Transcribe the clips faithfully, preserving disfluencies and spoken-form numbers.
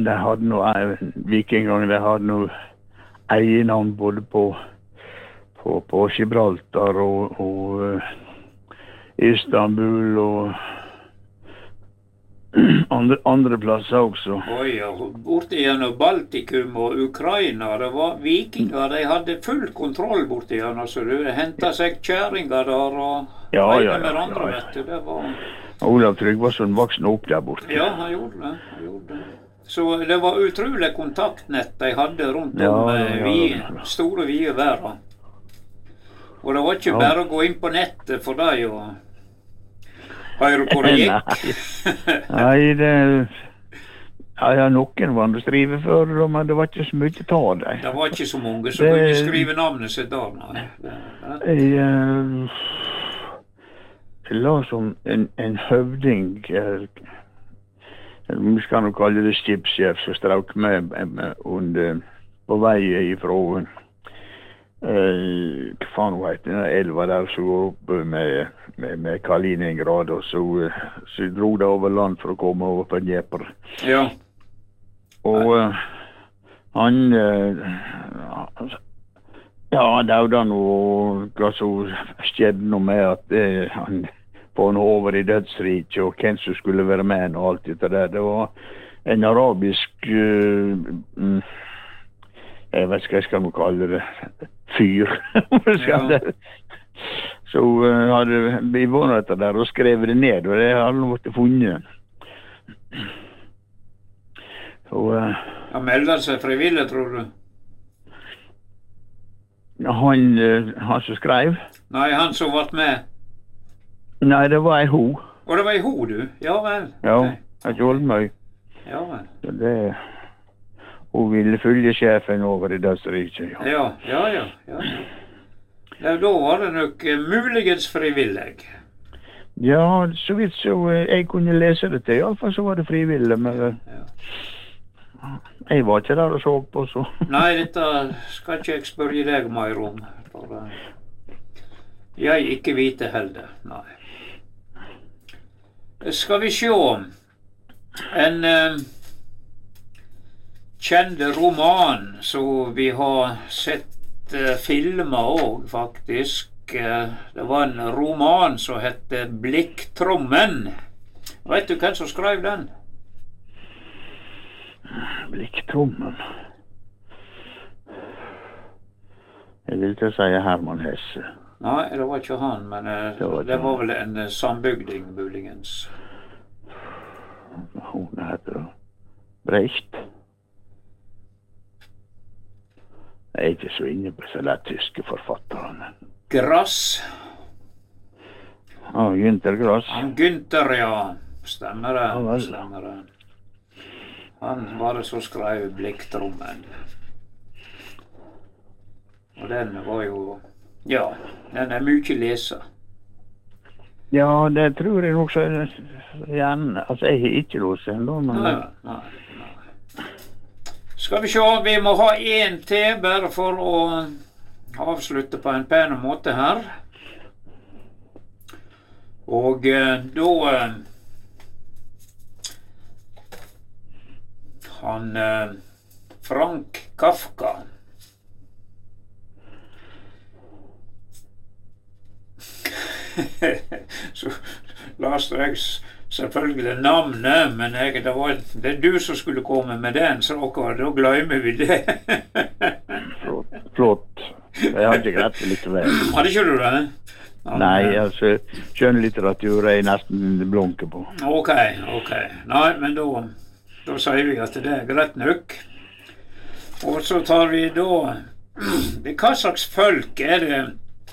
Men de hadde noe, vikingene, de hadde noe eiernavn både på, på, på Gibraltar og, og uh, Istanbul og andre, andre plasser også. Oi, ja, borte gjennom Baltikum og Ukraina, det var vikinger, de hadde full kontroll borte gjennom, så du hentet seg kjæringer der og ja, ene ja, med ja, andre, ja. vet du, det var... Olav Tryggvason voksen opp der borte. Ja, han gjorde det, han gjorde det. Så det var utrolig kontaktnett de hadde rundt ja, om ja, ja, vi, ja. store, vide verden. Og det var ikke ja. bare å gå inn på nettet for deg og høre hvor det gikk. Nei, det... Ja, ja, noen var det skrive før, men det var ikke så mye ta det. Det var ikke så mange som det... kunne skrive navnet sitt der, nei. Jeg, uh, jeg la som en, en høvding, uh, vi skal nok kalle det skipssjef, som strauk med, med under, på vei ifra, uh, hva faen hva heter den elva der som går opp med, med, med Kaliningrad, og så, uh, så dro det over land for å komme over på Dnieper. Ja. Og uh, han, uh, ja, han døde noe, og hva så skjedde noe med at uh, han på noe over i dødsriket, og hvem som skulle være med og alt det der. Det var en arabisk, uh, jeg vet ikke hva jeg skal kalle det, fyr. ja. Så uh, hadde vi vært etter der og skrevet det ned, og det hadde vært funnet. Så, uh, han melder seg frivillig, tror du? Han, uh, han som skrev? Nei, han som ble med. Nei, det var ei ho. Og det var ei ho, du? Ja vel. Ja, okay. et Olmøy. Ja vel. Så det, hun ville følge sjefen over i dødsriket. Ja. Ja, ja, ja, ja. Ja, da var det nok uh, muligens frivillig. Ja, så vidt så uh, jeg kunne lese det til, i alle fall så var det frivillig, men uh, ja. Jeg var ikke der og så på, så. Nei, dette skal ikke jeg spørre deg mer om. For, uh, jeg ikke vite heller, nei. Skal vi se en uh, kjent roman som vi har sett uh, filmer også, faktisk. Uh, det var en roman som hette Blikktrommen. Vet du hvem som skrev den? Blikktrommen. Jeg vil ikke si Herman Hesse. Nei, det var ikke han, men uh, det, var det var vel en uh, sambygding, muligens. Hun heter Brecht. Jeg er ikke så inne på så lett tyske forfatterne. Grass. Ja, Günther Grass. Han Günther, ja. Stemmer det, ja, stemmer det. Han var det som skrev Blikktrommen. Og den var jo... Ja, den er mye lesa. Ja, det tror jeg nok så gjerne. Altså, jeg har ikke låst ennå, men... Nei, nei, nei. Skal vi se, vi må ha en til, bare for å avslutte på en pen måte her. Og eh, da... Eh, han eh, Frank Kafka... Så leste jeg selvfølgelig navnet, men jeg, det, var, det er du som skulle komme med den saken, da glemmer vi det. Flott, flott. Jeg har ikke greit det litt vel. Hadde ikke du det? Ja, nei, altså, skjønnlitteratur er jeg nesten blunke på. Ok, ok. Nei, men da, da sier vi at det er greit nok. Og så tar vi da, hva slags folk er det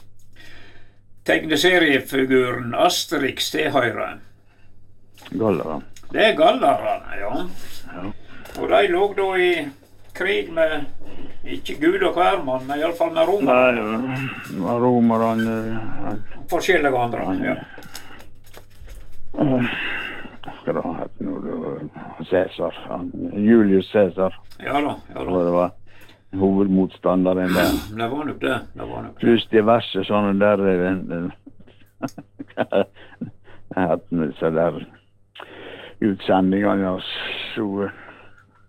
tegneseriefiguren Asterix tilhører? Gallere. Det er gallerne, ja. ja. Og de lå da i krig med, ikke Gud og hvermann, men i alle fall med romerne. Nei, romerne. Ja. Forskjellige andre, ja. Hva da heter det? Cæsar. Julius Cæsar. Ja da, ja da. Det var hovedmotstanderen der. Det var nok det, det var nok det. Pluss diverse sånne der jeg hadde så der utsendingene så